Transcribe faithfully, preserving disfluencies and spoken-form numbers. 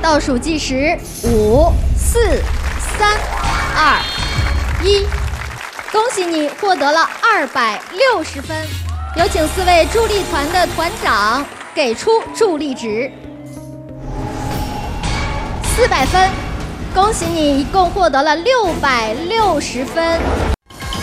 倒数计时：五、四、三、二、一。恭喜你获得了二百六十分。有请四位助力团的团长给出助力值。四百分，恭喜你一共获得了六百六十分。